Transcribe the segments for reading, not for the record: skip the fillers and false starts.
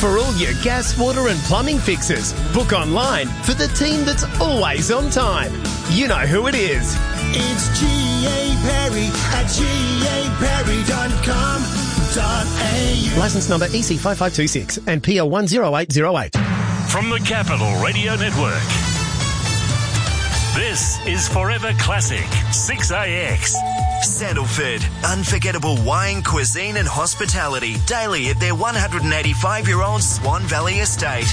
For all your gas, water and plumbing fixes, book online for the team that's always on time. You know who it is. It's G.A. Perry at gaperry.com.au. Licence number EC5526 and PL 10808. From the Capital Radio Network, this is Forever Classic 6AX. Sandalford, unforgettable wine, cuisine and hospitality daily at their 185-year-old Swan Valley estate.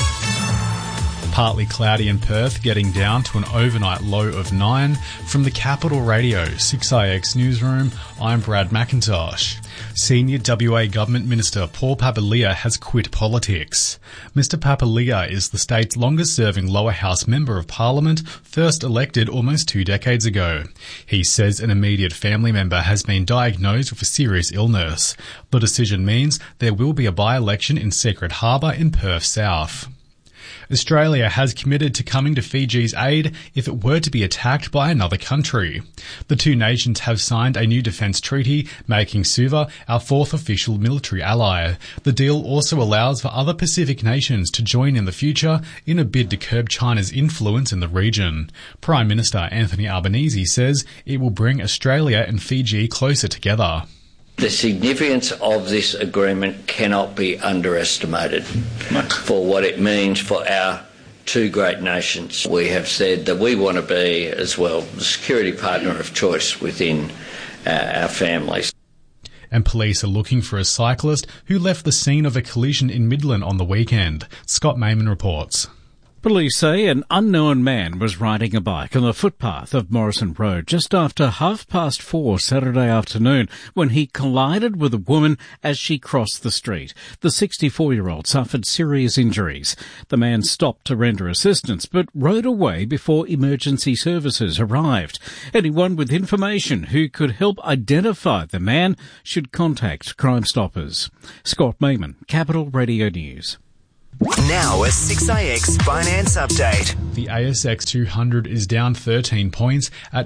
Partly cloudy in Perth, getting down to an overnight low of 9. From the Capital Radio 6IX Newsroom, I'm Brad McIntosh. Senior WA Government Minister Paul Papalia has quit politics. Mr Papalia is the state's longest-serving lower house member of Parliament, first elected almost 2 decades ago. He says an immediate family member has been diagnosed with a serious illness. The decision means there will be a by-election in Secret Harbour in Perth South. Australia has committed to coming to Fiji's aid if it were to be attacked by another country. The two nations have signed a new defence treaty, making Suva our fourth official military ally. The deal also allows for other Pacific nations to join in the future in a bid to curb China's influence in the region. Prime Minister Anthony Albanese says it will bring Australia and Fiji closer together. The significance of this agreement cannot be underestimated for what it means for our two great nations. We have said that we want to be, as well, the security partner of choice within our families. And police are looking for a cyclist who left the scene of a collision in Midland on the weekend. Scott Mayman reports. Police say an unknown man was riding a bike on the footpath of Morrison Road just after 4:30 Saturday afternoon when he collided with a woman as she crossed the street. The 64-year-old suffered serious injuries. The man stopped to render assistance but rode away before emergency services arrived. Anyone with information who could help identify the man should contact Crime Stoppers. Scott Mayman, Capital Radio News. Now a 6AX finance update. The ASX 200 is down 13 points at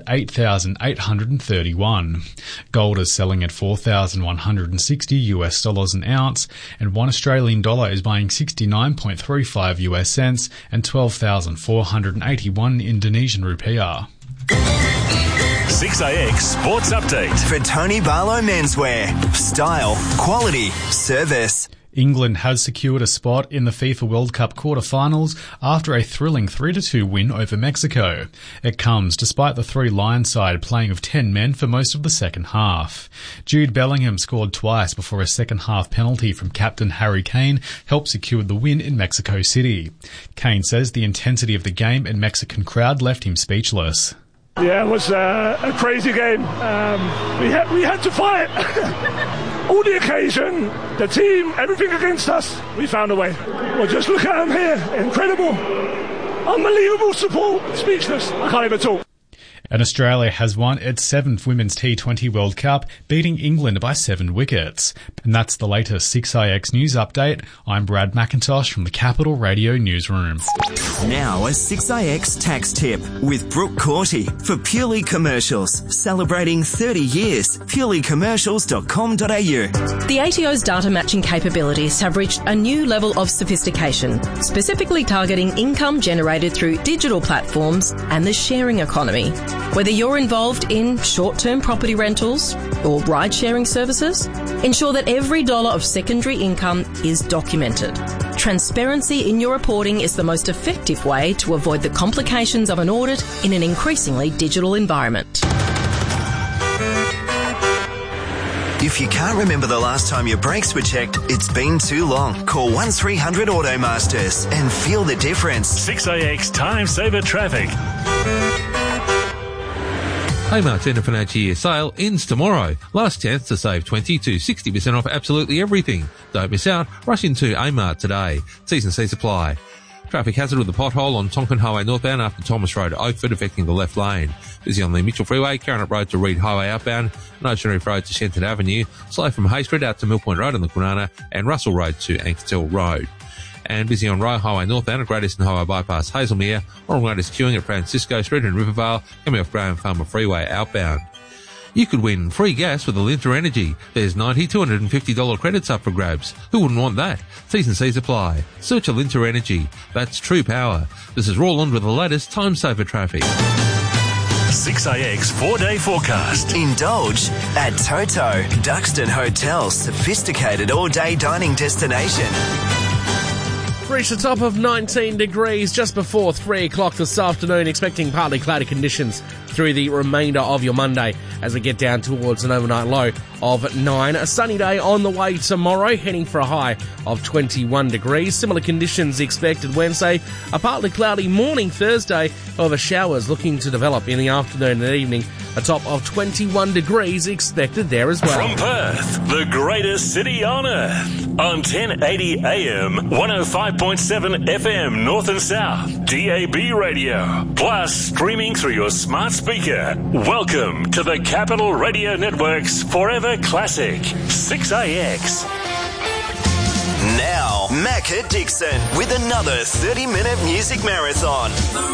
8,831. Gold is selling at $4,160 an ounce, and 1 Australian dollar is buying 69.35 US cents and 12,481 Indonesian rupiah. 6AX Sports Update. For Tony Barlow Menswear. Style, quality, service. England has secured a spot in the FIFA World Cup quarter-finals after a thrilling 3-2 win over Mexico. It comes despite the Three Lions side playing with 10 men for most of the second half. Jude Bellingham scored twice before a second-half penalty from captain Harry Kane helped secure the win in Mexico City. Kane says the intensity of the game and Mexican crowd left him speechless. Yeah, it was a crazy game. We had to fight. All the occasion, the team, everything against us, we found a way. Well, just look at them here. Incredible. Unbelievable support. Speechless. I can't even talk. And Australia has won its 7th Women's T20 World Cup, beating England by 7 wickets. And that's the latest 6IX News Update. I'm Brad McIntosh from the Capital Radio Newsroom. Now a 6IX tax tip with Brooke Corty for Purely Commercials. Celebrating 30 years. purelycommercials.com.au. The ATO's data matching capabilities have reached a new level of sophistication, specifically targeting income generated through digital platforms and the sharing economy. Whether you're involved in short-term property rentals or ride-sharing services, ensure that every dollar of secondary income is documented. Transparency in your reporting is the most effective way to avoid the complications of an audit in an increasingly digital environment. If you can't remember the last time your brakes were checked, it's been too long. Call 1300 Automasters and feel the difference. 6AX Time Saver Traffic. Amart's end of financial year sale ends tomorrow. Last chance to save 20 to 60% off absolutely everything. Don't miss out. Rush into Amart today. T&C supply. Traffic hazard with a pothole on Tonkin Highway northbound after Thomas Road, Oakford, affecting the left lane. Busy on the Mitchell Freeway, Carrinet Road to Reed Highway outbound, and Ocean Reef Road to Shenton Avenue, slow from Hay Street out to Mill Point Road on the Kwinana, and Russell Road to Ankersdale Road. And busy on Rye Highway northbound at Great Eastern Highway bypass Hazelmere, on road is queuing at Francisco Street and Rivervale, coming off Graham Farmer Freeway outbound. You could win free gas with Alinta Energy. There's $90 to $250 credits up for grabs. Who wouldn't want that? T's and C's apply. Search Alinta Energy. That's true power. This is Roland with the latest time saver traffic. 6AX 4-day forecast. Indulge at Toto, Duxton Hotel's sophisticated all-day dining destination. Reached the top of 19 degrees just before 3 o'clock this afternoon, expecting partly cloudy conditions through the remainder of your Monday as we get down towards an overnight low of 9. A sunny day on the way tomorrow, heading for a high of 21 degrees. Similar conditions expected Wednesday. A partly cloudy morning Thursday, however showers looking to develop in the afternoon and evening. A top of 21 degrees expected there as well. From Perth, the greatest city on earth. On 1080 AM, 105.7 FM North and South, DAB radio. Plus streaming through your smart speaker. Welcome to the Capital Radio Network's Forever Classic, 6AX. Now, Macca Dixon with another 30-minute music marathon.